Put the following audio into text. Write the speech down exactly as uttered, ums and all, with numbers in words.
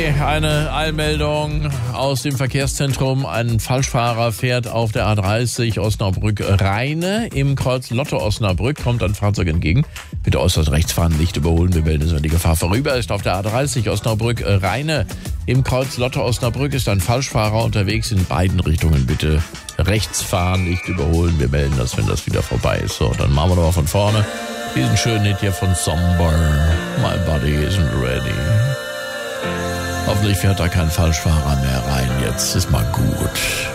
Eine Eilmeldung aus dem Verkehrszentrum. Ein Falschfahrer fährt auf der A dreißig Osnabrück-Rheine. Im Kreuz Lotte-Osnabrück kommt ein Fahrzeug entgegen. Bitte äußerst rechts fahren, nicht überholen. Wir melden, wenn die Gefahr vorüber ist. Auf der A dreißig Osnabrück-Rheine. Im Kreuz Lotte-Osnabrück ist ein Falschfahrer unterwegs. In beiden Richtungen bitte rechts fahren, nicht überholen. Wir melden das, wenn das wieder vorbei ist. So, dann machen wir doch mal von vorne diesen schönen Hit hier von Somber. My body isn't ready. Hoffentlich fährt da kein Falschfahrer mehr rein. Jetzt ist mal gut.